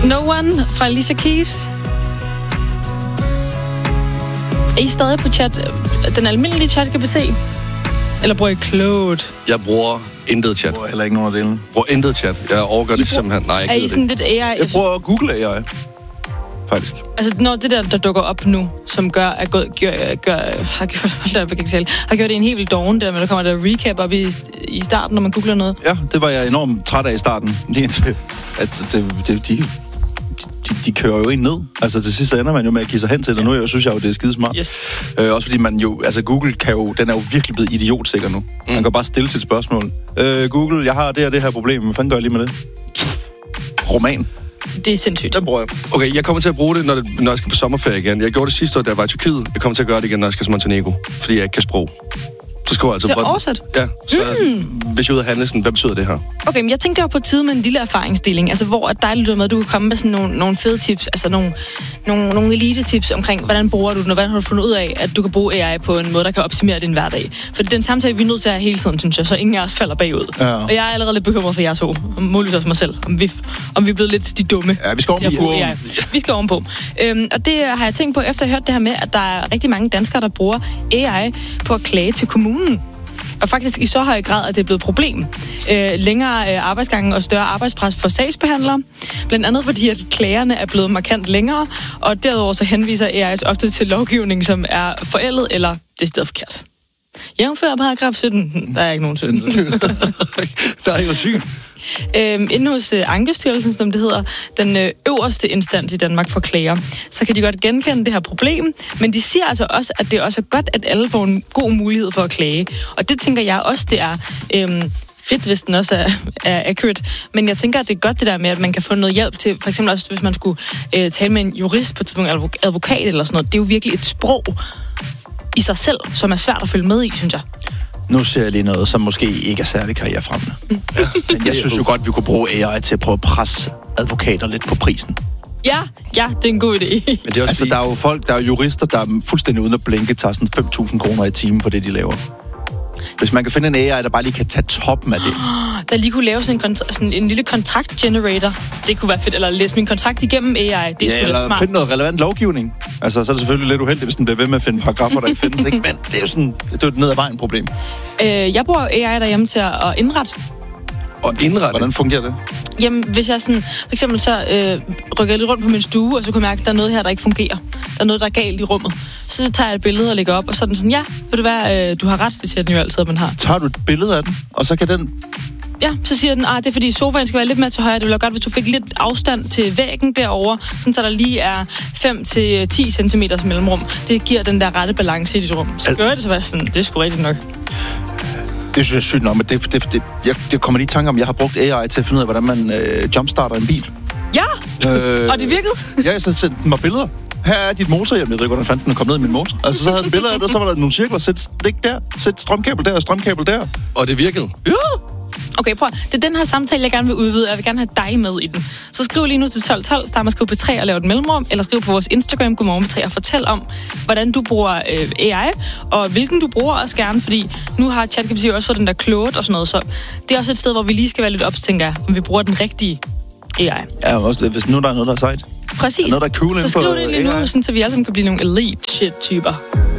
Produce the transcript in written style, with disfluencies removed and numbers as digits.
No One fra Alicia Keys. Er I stadig på chat, den almindelige chat-GPT? Eller bruger I Claude? Jeg bruger intet chat. Jeg bruger heller ikke nogen af delene. Jeg bruger intet chat. Jeg overgør det simpelthen. Nej, jeg er I sådan lidt AI? Jeg bruger Google AI. Faktisk. Altså, når det der dukker op nu, som har gjort det en helt vildt doven, der, men der kommer der recap op i starten, når man googler noget. Ja, det var jeg enormt træt af i starten. Lige indtil, at de kører jo ind ned. Altså til sidst så ender man jo med at give sig hen til det. Nu synes jeg jo, det er skidesmart. Yes. Også fordi man jo, altså Google den er jo virkelig blevet idiotsikker nu. Man kan bare stille sit spørgsmål. Google, jeg har det og det her problem. Hvad fanden gør jeg lige med det? Roman. Det er sindssygt. Den bruger jeg. Okay, jeg kommer til at bruge det, når jeg skal på sommerferie igen. Jeg gjorde det sidste år, da jeg var i Tyrkiet. Jeg kommer til at gøre det igen, når jeg skal til Montenegro. Fordi jeg ikke kan sprog. Så skal jeg altså... Det er oversat? Ja. Så hvis jeg er ude at handle sådan, hvad betyder det her? Okay, men jeg tænkte jo på tide med en lille erfaringsdeling. Altså, hvor er dejligt med, at du kan komme med sådan nogle fede tips. Altså, nogle elite-tips omkring, hvordan bruger du den, og hvordan har du fundet ud af, at du kan bruge AI på en måde, der kan optimere din hverdag. For den samtale, vi er nødt til at have hele tiden, synes jeg, så ingen af os falder bagud. Ja. Og jeg er allerede lidt bekymret for jer to, og muligvis også mig selv, om vi er blevet lidt de dumme. Ja, vi skal ovenpå. Vi skal ovenpå. Og det har jeg tænkt på, efter at have hørt det her med, at der er rigtig mange danskere, der bruger AI på at klage til kommunen. Og faktisk i så høj grad, at det er blevet et problem. Længere arbejdsgange og større arbejdspres for sagsbehandlere. Blandt andet fordi, at klagerne er blevet markant længere. Og derudover så henviser AI's ofte til lovgivning, som er forældet eller decideret forkert. Jævnfør paragraf 17. Der er ikke nogen 17. Der er helt sygt. Inde hos Ankestyrelsen, som det hedder, den øverste instans i Danmark for klager, så kan de godt genkende det her problem, men de siger altså også, at det er også godt, at alle får en god mulighed for at klage. Og det tænker jeg også, det er fedt, hvis den også er accurate. Men jeg tænker, at det er godt det der med, at man kan få noget hjælp til, for eksempel også, hvis man skulle tale med en jurist på et tidspunkt, advokat eller sådan noget. Det er jo virkelig et sprog i sig selv, som er svært at følge med i, synes jeg. Nu ser jeg lige noget, som måske ikke er særlig karrierefremmende. Ja. Men jeg synes jo godt, vi kunne bruge AI til at prøve at presse advokater lidt på prisen. Ja, det er en god idé. Men det er også altså, der er jo folk, der er jurister, der er fuldstændig uden at blinke, tager sådan 5.000 kroner i timen for det, de laver. Hvis man kan finde en AI, der bare lige kan tage toppen af det. Der lige kunne lave sådan en lille kontrakt-generator. Det kunne være fedt. Eller læse min kontrakt igennem AI. Det er sgu da smart. Eller finde noget relevant lovgivning. Altså, så er det selvfølgelig lidt uheldigt, hvis den bliver ved med at finde paragrafer, der ikke findes. Ikke? Men det er jo sådan, det er et ned ad vejen problem. Jeg bruger AI derhjemme til at indrette. Og indrette? Hvordan fungerer det? Jamen, hvis jeg sådan, for eksempel så rykker jeg lidt rundt på min stue, og så kan jeg mærke, at der er noget her, der ikke fungerer. Der er noget, der er galt i rummet. Så tager jeg et billede og lægger op, og så er den sådan, ja, ved du hvad, du har ret, det siger den jo altid, at man har. Tager du et billede af den, og så kan den... Ja, så siger den, det er fordi sofaen skal være lidt mere til højre. Det ville være godt, hvis du fik lidt afstand til væggen derovre, sådan så der lige er 5-10 cm mellemrum. Det giver den der rette balance i dit rum. Så gør det så være sådan, det er sgu rigtigt nok. Det synes jeg er sygt nok, men det kommer lige i tanke om, jeg har brugt AI til at finde ud af, hvordan man jumpstarter en bil. Ja, og det virkede. Ja, så sendte den mig billeder. Her er dit motorhjem. Jeg ved ikke, hvordan fandt den er kommet ned i min motor. Altså, så havde den billeder af det, og så var der nogle cirkler. Sæt stik der, sæt strømkabel der og strømkabel der. Og det virkede? Ja. Okay, prøv. Det er den her samtale, jeg gerne vil udvide. Jeg vil gerne have dig med i den. Så skriv lige nu til 1212, start med at skrive P3 og lave et mellemrum, eller skriv på vores Instagram, Godmorgen P3, og fortæl om, hvordan du bruger AI, og hvilken du bruger også gerne, fordi nu har ChatGPT også fået den der Claude og sådan noget, så det er også et sted, hvor vi lige skal være lidt ops, tænker jeg, om vi bruger den rigtige AI. Ja, også hvis nu der er noget, der er sejt. Præcis. Noget, der er cool så skriv det lige nu, så vi alle sammen kan blive nogle elite shit-typer.